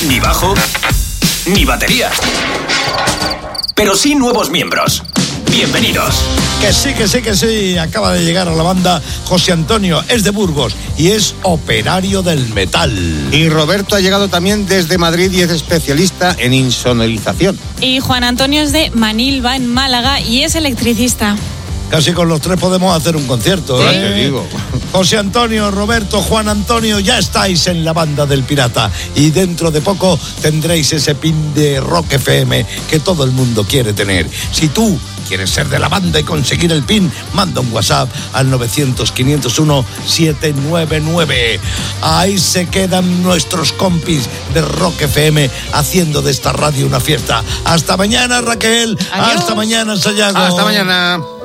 ni bajo, ni batería. Pero sí nuevos miembros. Bienvenidos. Que sí. Acaba de llegar a la banda José Antonio, es de Burgos y es operario del metal. Y Roberto ha llegado también desde Madrid y es especialista en insonorización. Y Juan Antonio es de Manilva, en Málaga, y es electricista. Casi con los tres podemos hacer un concierto, ¿eh? Te digo. José Antonio, Roberto, Juan Antonio, ya estáis en la banda del Pirata. Y dentro de poco tendréis ese pin de Rock FM que todo el mundo quiere tener. Si tú quieres ser de la banda y conseguir el pin, manda un WhatsApp al 900-501-799. Ahí se quedan nuestros compis de Rock FM haciendo de esta radio una fiesta. Hasta mañana, Raquel. Adiós. Hasta mañana, Sayago. Hasta mañana.